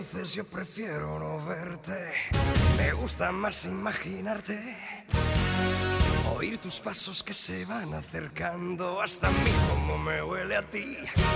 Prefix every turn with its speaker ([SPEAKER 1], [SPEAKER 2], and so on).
[SPEAKER 1] veces yo prefiero no verte. Me gusta más imaginarte, oír tus pasos que se van acercando hasta mí, como me huele a ti.